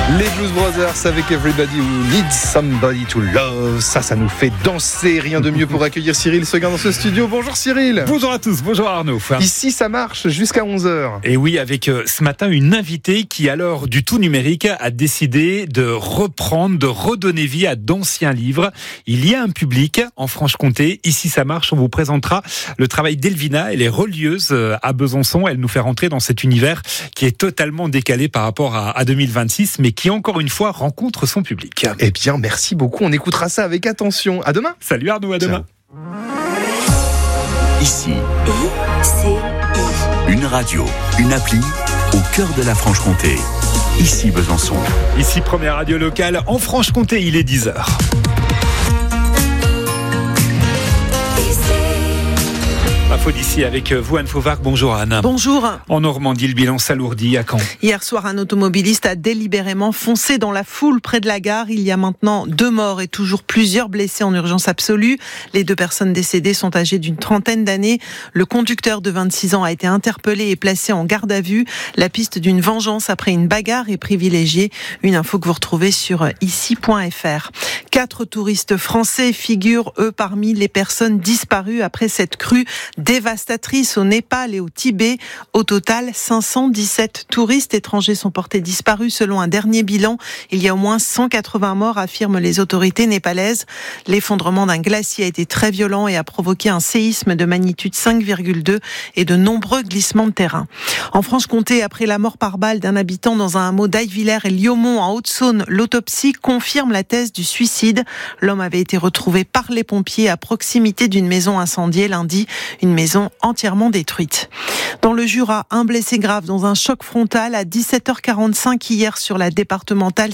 Les Blues Brothers avec Everybody Who Needs Somebody to Love. Ça nous fait danser. Rien de mieux pour accueillir Cyril Seguin dans ce studio. Bonjour Cyril. Bonjour à tous, bonjour Arnaud. Ici ça marche jusqu'à 11h. Et oui, avec ce matin une invitée qui à l'heure du tout numérique a décidé de reprendre, de redonner vie à d'anciens livres. Il y a un public en Franche-Comté. Ici ça marche, on vous présentera le travail d'Elvina. Elle est relieuse à Besançon. Elle nous fait rentrer dans cet univers qui est totalement décalé par rapport à 2026, mais qui encore une fois rencontre son public. Eh bien, merci beaucoup. On écoutera ça avec attention. À demain. Salut Arnaud, à demain. Ici, une radio, une appli au cœur de la Franche-Comté. Ici Besançon. Ici, première radio locale en Franche-Comté, il est 10h. Info d'ici avec vous, Anne Fauvarc. Bonjour Anne. Bonjour. En Normandie, le bilan s'alourdit à Caen. Hier soir, un automobiliste a délibérément foncé dans la foule près de la gare. Il y a maintenant 2 morts et toujours plusieurs blessés en urgence absolue. Les 2 personnes décédées sont âgées d'une trentaine d'années. Le conducteur de 26 ans a été interpellé et placé en garde à vue. La piste d'une vengeance après une bagarre est privilégiée. Une info que vous retrouvez sur ici.fr. 4 touristes français figurent, eux, parmi les personnes disparues après cette crue dévastatrice au Népal et au Tibet. Au total, 517 touristes étrangers sont portés disparus selon un dernier bilan. Il y a au moins 180 morts, affirment les autorités népalaises. L'effondrement d'un glacier a été très violent et a provoqué un séisme de magnitude 5,2 et de nombreux glissements de terrain. En Franche-Comté, après la mort par balle d'un habitant dans un hameau d'Aillevillers et Liaumont en Haute-Saône, l'autopsie confirme la thèse du suicide. L'homme avait été retrouvé par les pompiers à proximité d'une maison incendiée lundi. Une maison entièrement détruite. Dans le Jura, un blessé grave dans un choc frontal à 17h45 hier sur la départementale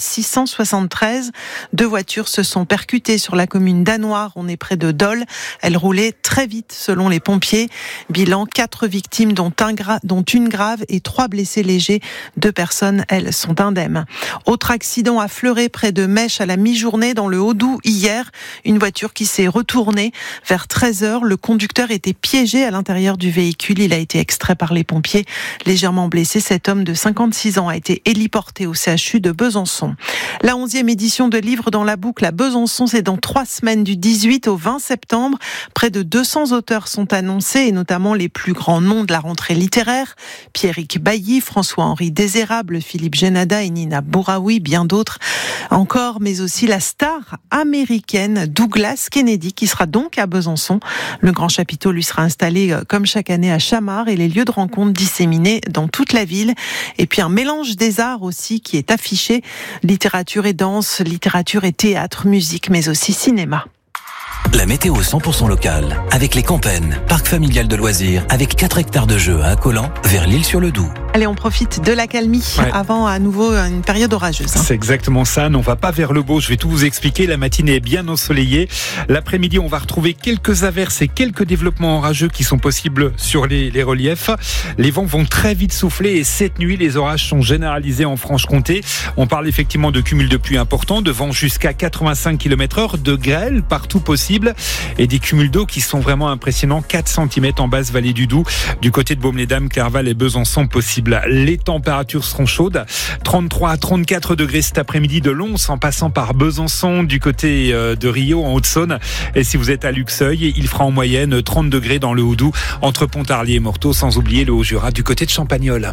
673. 2 voitures se sont percutées sur la commune d'Anoire. On est près de Dole. Elles roulaient très vite selon les pompiers. Bilan, 4 victimes dont une grave et 3 blessés légers. 2 personnes, elles, sont indemnes. Autre accident à Fleuret près de Mèche à la mi-journée dans le Haut-Doubs hier. Une voiture qui s'est retournée vers 13h. Le conducteur était piégé à l'intérieur du véhicule. Il a été extrait par les pompiers. Légèrement blessé, cet homme de 56 ans a été héliporté au CHU de Besançon. La 11e édition de Livres dans la boucle à Besançon, c'est dans 3 semaines du 18 au 20 septembre. Près de 200 auteurs sont annoncés et notamment les plus grands noms de la rentrée littéraire. Pierrick Bailly, François-Henri Désérable, Philippe Génada et Nina Bouraoui, bien d'autres encore, mais aussi la star américaine Douglas Kennedy qui sera donc à Besançon. Le grand chapiteau lui sera installé comme chaque année à Chamard et les lieux de rencontre disséminés dans toute la ville. Et puis un mélange des arts aussi qui est affiché. Littérature et danse, littérature et théâtre, musique, mais aussi cinéma. La météo 100% locale avec les Campennes, parc familial de loisirs avec 4 hectares de jeux à Accolant vers l'Isle-sur-le-Doubs. Allez, on profite de l'accalmie avant à nouveau une période orageuse. C'est exactement ça, on va pas vers le beau, je vais tout vous expliquer. La matinée est bien ensoleillée. L'après-midi, on va retrouver quelques averses et quelques développements orageux qui sont possibles sur les reliefs. Les vents vont très vite souffler et cette nuit, les orages sont généralisés en Franche-Comté. On parle effectivement de cumuls de pluie importants, de vents jusqu'à 85 km/h, de grêle partout possible et des cumuls d'eau qui sont vraiment impressionnants. 4 cm en basse vallée du Doubs, du côté de Baume-les-Dames, Clerval et Besançon possible. Les températures seront chaudes, 33 à 34 degrés cet après-midi de Lons en passant par Besançon du côté de Rio en Haute-Saône. Et si vous êtes à Luxeuil, il fera en moyenne 30 degrés dans le Haut-Doubs entre Pontarlier et Morteau, sans oublier le Haut-Jura du côté de Champagnole.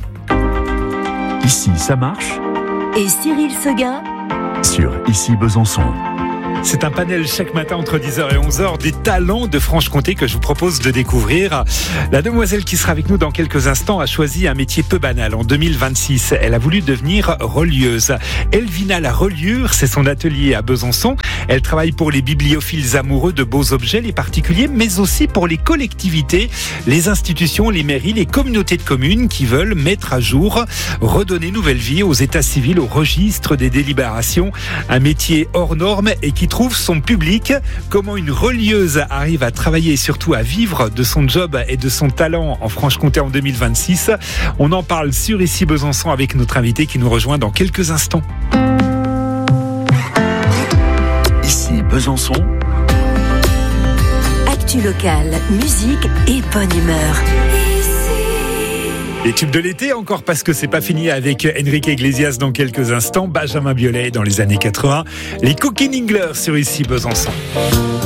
Ici ça marche. Et Cyril Seguin Sur Ici Besançon. C'est un panel chaque matin entre 10h et 11h des talents de Franche-Comté que je vous propose de découvrir. La demoiselle qui sera avec nous dans quelques instants a choisi un métier peu banal. En 2026, elle a voulu devenir relieuse. Elvina la reliure, c'est son atelier à Besançon. Elle travaille pour les bibliophiles amoureux de beaux objets, les particuliers, mais aussi pour les collectivités, les institutions, les mairies, les communautés de communes qui veulent mettre à jour, redonner nouvelle vie aux états civils, au registre des délibérations. Un métier hors norme et qui trouve son public. Comment une relieuse arrive à travailler et surtout à vivre de son job et de son talent en Franche-Comté en 2026. On en parle sur Ici Besançon avec notre invité qui nous rejoint dans quelques instants. Ici Besançon. Actu locale, musique et bonne humeur. Les tubes de l'été encore parce que c'est pas fini avec Enrique Iglesias dans quelques instants, Benjamin Biolay dans les années 80, les Cooking Anglers sur Ici Besançon.